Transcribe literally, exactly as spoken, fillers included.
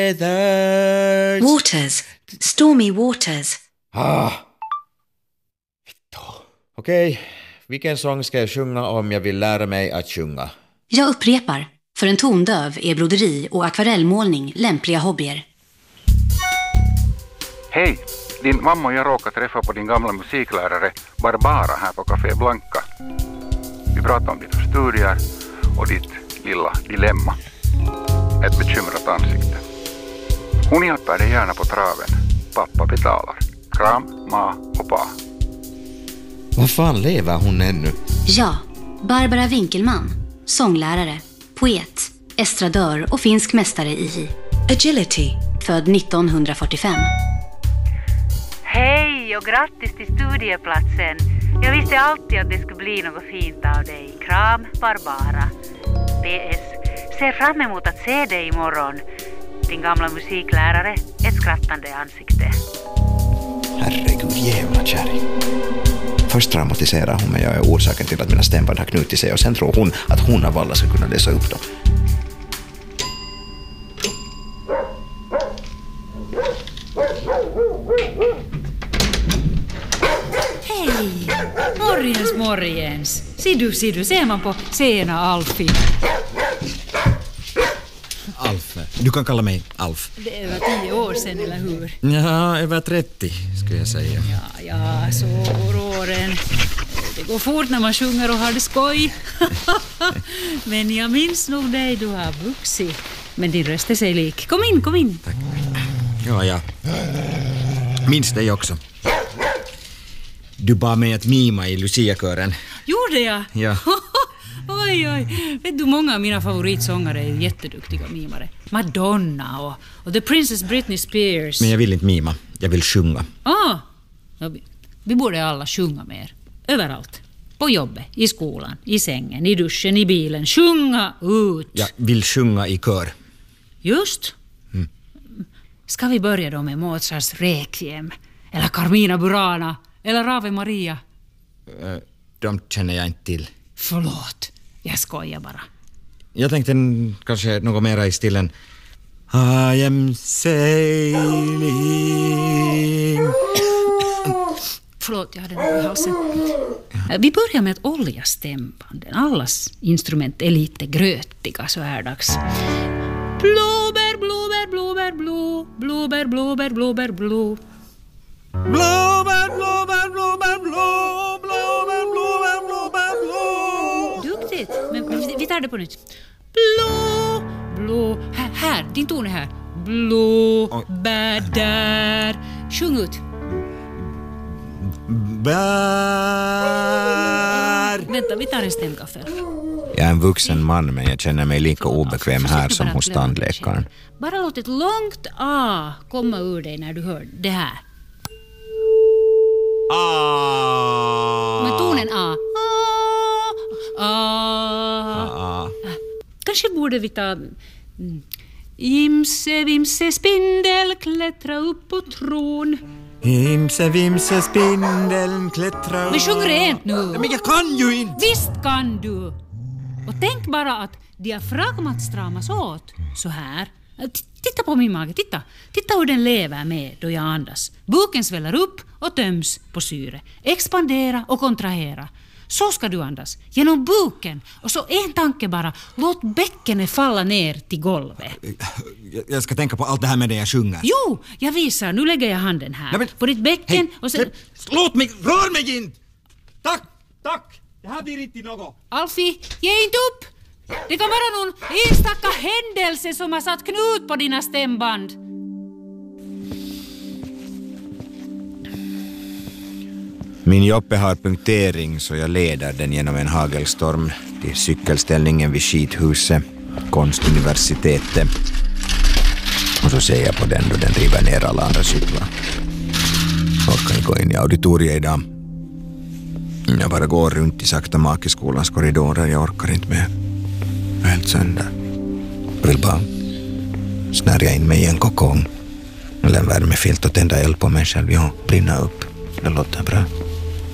Weathers. Waters. Stormy waters. Ah. Okej, vilken sång ska jag sjunga om jag vill lära mig att sjunga? Jag upprepar. För en tondöv är broderi och akvarellmålning lämpliga hobbyer. Hej, din mamma och jag råkar träffa på din gamla musiklärare Barbara här på Café Blanca. Vi pratar om dina studier och ditt lilla dilemma. Ett bekymrat ansikte. Hon hjälper dig gärna på traven. Pappa betalar. Kram, ma och pa. Vad fan lever hon ännu? Ja, Barbara Winkelman. Sånglärare, poet, estradör och finsk mästare i agility. Född nittonhundrafyrtiofem. Hej och grattis till studieplatsen. Jag visste alltid att det skulle bli något fint av dig. Kram, Barbara. P S. Ser fram emot att se dig imorgon. Din gamla musiklärare, ett skrattande ansikte. Herregud, jävla kärring. Först traumatiserar hon mig och är orsaken till att mina stämband har knutit sig och sen tror hon att hon av alla ska kunna läsa upp dem. Hej! Morgens, morgens. Ser du, ser du, ser man på sena Alfie. Alf. Du kan kalla mig Alf. Det är över tio år sedan, eller hur? Ja, över trettio, skulle jag säga. Ja, ja, så går åren. Det går fort när man sjunger och har det skoj. Men jag minns nog dig, du har vuxit. Men din röst är sig lik. Kom in, kom in. Tack. Ja, ja. Minns dig också. Du bad mig att mima i Lucia-kören. Gjorde jag? Ja. Oj, oj. Vet du, många av mina favoritsångare är ju jätteduktiga mimare. Madonna och, och The Princess Britney Spears. Men jag vill inte mima. Jag vill sjunga. Ah, ja, vi, vi borde alla sjunga mer. Överallt. På jobbet, i skolan, i sängen, i duschen, i bilen. Sjunga ut. Jag vill sjunga i kör. Just. Mm. Ska vi börja då med Mozarts Requiem? Eller Carmina Burana? Eller Ave Maria? De känner jag inte till. Förlåt, jag skojar bara. Jag tänkte kanske något mera i stilen I am sailing. Förlåt, jag hade något i halsen. Vi börjar med att olja stämbanden. Allas instrument är lite grötiga så här dags. Blåbär, blåbär, blåbär, blå. Blåbär, blåbär, blåbär, blå. Blåbär, blåbär, blåbär, blå. Blåbär, blåbär, blåbär, blå. Duktigt, men vi tar det på nytt. Blå, blå. Här, här, din ton är här. Blå, bär, där. Sjung ut. Bär. Vänta, vi tar en stämkaffe. Jag är en vuxen man men jag känner mig lika obekväm här som hos tandläkaren. Bara låt ett långt A komma ur dig när du hör det här. Ah. Med tonen A. A. Ah. Kanske borde vi ta... Imse, vimse, spindel, klättra upp på tron. Imse, vimse, spindeln, klättra upp. Men sjung rent nu. Men jag kan ju inte. Visst kan du. Och tänk bara att diafragmat stramas åt så här. Titta på min mage, titta. Titta hur den lever med då jag andas. Buken sväller upp och töms på syre. Expandera och kontrahera. Så ska du andas. Genom buken. Och så en tanke bara. Låt bäckenet falla ner till golvet. Jag ska tänka på allt det här med det jag sjunger. Jo, jag visar. Nu lägger jag handen här. Nej, men, på ditt bäcken. Hej, och sen... låt mig, rör mig inte! Tack, tack. Det här blir inte något. Alfie, ge inte upp! Det kan vara någon enstaka händelse som har satt knut på dina stämband. Min joppe har punktering så jag leder den genom en hagelstorm till cykelställningen vid skithuset, konstuniversitetet. Och så ser jag på den då den driver ner alla andra cyklar. Orkar inte gå in i auditoriet idag. Jag bara går runt i sakta makeskolans korridorer. Jag orkar inte mer. Jag är helt sönder. Jag vill bara snärja in mig i en kokong. Eller en värmefilt och tända eld på mig själv. Ja, brinna upp. Det låter bra.